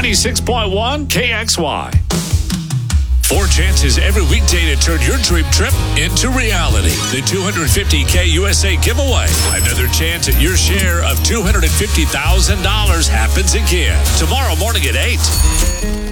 96.1 KXY. 4 chances every weekday to turn your dream trip into reality. The $250K USA giveaway. Another chance at your share of $250,000 happens again tomorrow morning at 8.